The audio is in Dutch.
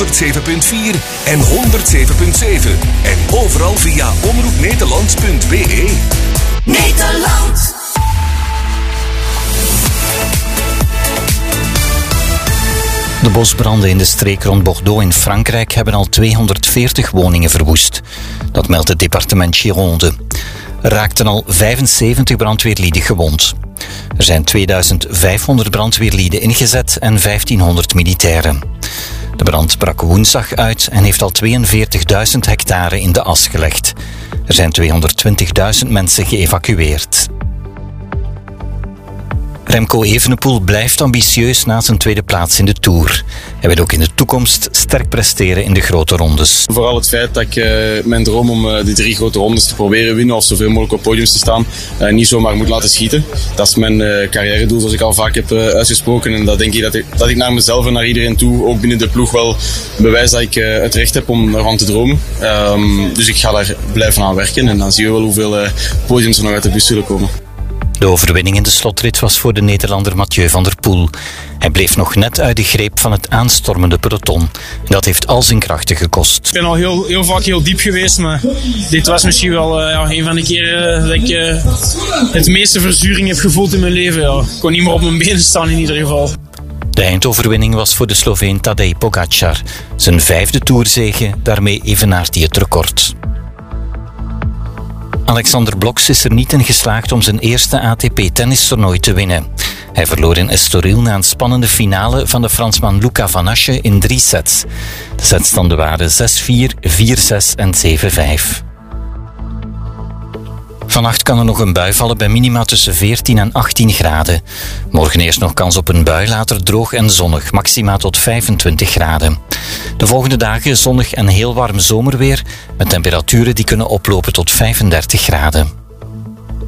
107.4 en 107.7. En overal via omroepnederland.be. Nederland. De bosbranden in de streek rond Bordeaux in Frankrijk hebben al 240 woningen verwoest. Dat meldt het departement Gironde. Er raakten al 75 brandweerlieden gewond. Er zijn 2500 brandweerlieden ingezet en 1500 militairen. De brand brak woensdag uit en heeft al 42.000 hectare in de as gelegd. Er zijn 220.000 mensen geëvacueerd. Remco Evenepoel blijft ambitieus na zijn tweede plaats in de Tour. Hij wil ook in de toekomst sterk presteren in de grote rondes. Vooral het feit dat ik mijn droom om die 3 grote rondes te proberen winnen of zoveel mogelijk op podiums te staan, niet zomaar moet laten schieten. Dat is mijn carrière-doel, zoals ik al vaak heb uitgesproken. En dat denk ik dat ik naar mezelf en naar iedereen toe, ook binnen de ploeg, wel bewijs dat ik het recht heb om ervan te dromen. Dus ik ga daar blijven aan werken en dan zien we wel hoeveel podiums er nog uit de bus zullen komen. De overwinning in de slotrit was voor de Nederlander Mathieu van der Poel. Hij bleef nog net uit de greep van het aanstormende peloton. Dat heeft al zijn krachten gekost. Ik ben al heel vaak heel diep geweest, maar dit was misschien wel een van de keren dat ik het meeste verzuring heb gevoeld in mijn leven. Ja. Ik kon niet meer op mijn benen staan in ieder geval. De eindoverwinning was voor de Sloveen Tadej Pogačar. Zijn 5e toerzege, daarmee evenaart hij het record. Alexander Bloks is er niet in geslaagd om zijn eerste ATP-tennistoernooi te winnen. Hij verloor in Estoril na een spannende finale van de Fransman Luca Van Assche in 3 sets. De setstanden waren 6-4, 4-6 en 7-5. Vannacht kan er nog een bui vallen bij minima tussen 14 en 18 graden. Morgen eerst nog kans op een bui, later droog en zonnig, maxima tot 25 graden. De volgende dagen zonnig en heel warm zomerweer, met temperaturen die kunnen oplopen tot 35 graden.